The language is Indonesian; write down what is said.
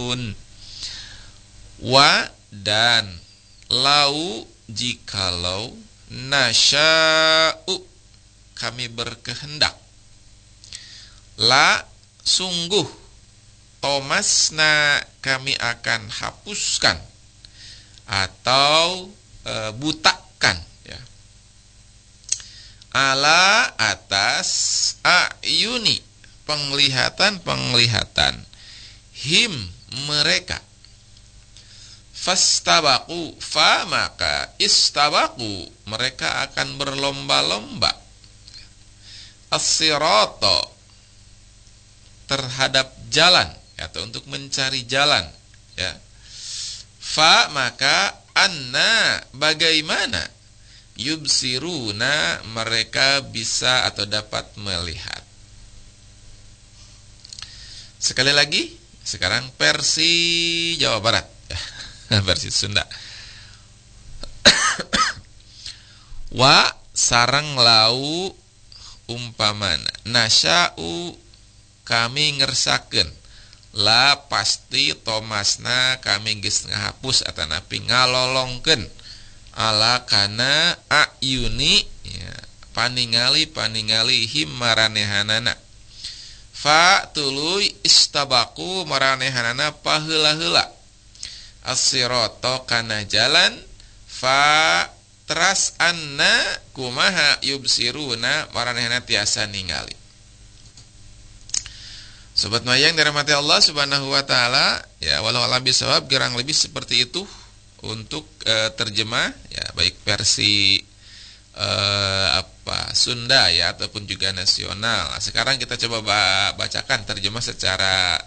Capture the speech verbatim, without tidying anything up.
yubsirun. Wa dan lau jikalau nasya'u kami berkehendak, la sungguh tomasna kami akan hapuskan atau e, butakan ya, ala atas ayuni penglihatan-penglihatan him mereka, fastabaku fa maka istabaku mereka akan berlomba-lomba, as-sirata terhadap jalan atau untuk mencari jalan ya. Fa maka anna bagaimana yubsiruna mereka bisa atau dapat melihat. Sekali lagi, sekarang versi Jawa Barat versi Sunda. Wa sareng lau umpamana nasya'u kami ngersakeun, la pasti tomasna kami geus ngahapus atanapi ngalolongkeun, ala kana ayuni ya, paningali paningali him maranehanana, fa tuluy istabaku maranehanana paheula-heula, as-sirata kana jalan, fa teras anna kumaha yubsiruna maranehana tiasa ningali. Sobat Mayang dirahmati Allah Subhanahu wa taala, ya walau alam bisawab kurang lebih seperti itu untuk e, terjemah ya, baik versi e, apa Sunda ya ataupun juga nasional. Nah, sekarang kita coba bacakan terjemah secara